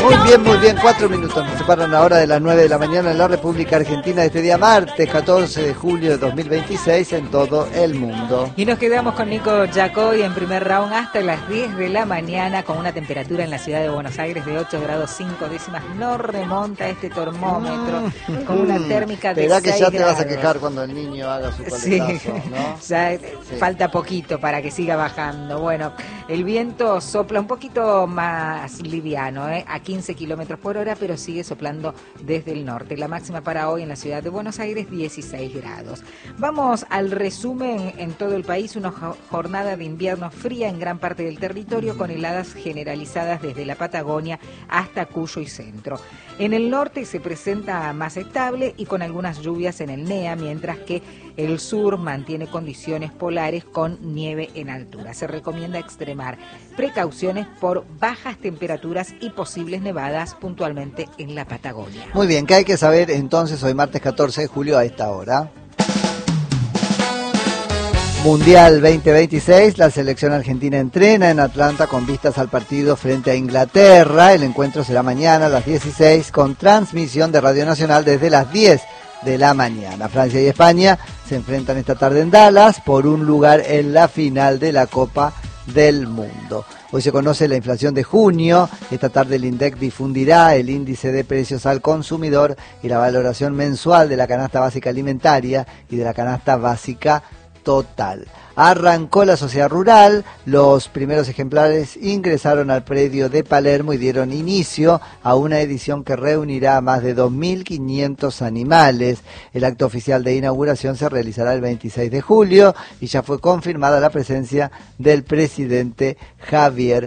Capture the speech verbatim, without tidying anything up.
Muy bien, muy bien, cuatro minutos nos separan ahora de las nueve de la mañana en la República Argentina de este día martes, catorce de julio de dos mil veintiséis en todo el mundo. Y nos quedamos con Nico Jacobi en primer round hasta las diez de la mañana con una temperatura en la ciudad de Buenos Aires de ocho grados cinco décimas. No remonta este termómetro mm, con una térmica de seis grados. que ya te vas a quejar cuando el niño haga su coletazo, sí, ¿no? Ya sí. Falta poquito para que siga bajando. Bueno, el viento sopla un poquito más liviano, ¿eh? a quince kilómetros por hora, pero sigue soplando desde el norte. La máxima para hoy en la ciudad de Buenos Aires, dieciséis grados. Vamos al resumen en todo el país. Una jornada de invierno fría en gran parte del territorio, con heladas generalizadas desde la Patagonia hasta Cuyo y Centro. En el norte se presenta más estable y con algunas lluvias en el N E A, mientras que el sur mantiene condiciones polares con nieve en altura. Se recomienda extremar precauciones por bajas temperaturas y posibles nevadas puntualmente en la Patagonia. Muy bien, ¿qué hay que saber entonces hoy martes catorce de julio a esta hora? Mundial veinte veintiséis, la selección argentina entrena en Atlanta con vistas al partido frente a Inglaterra. El encuentro será mañana a las dieciséis con transmisión de Radio Nacional desde las diez de la mañana. Francia y España se enfrentan esta tarde en Dallas por un lugar en la final de la Copa del Mundo. Hoy se conoce la inflación de junio. Esta tarde el INDEC difundirá el índice de precios al consumidor y la valoración mensual de la canasta básica alimentaria y de la canasta básica total. Arrancó la sociedad rural, los primeros ejemplares ingresaron al predio de Palermo y dieron inicio a una edición que reunirá a más de dos mil quinientos animales. El acto oficial de inauguración se realizará el veintiséis de julio y ya fue confirmada la presencia del presidente Javier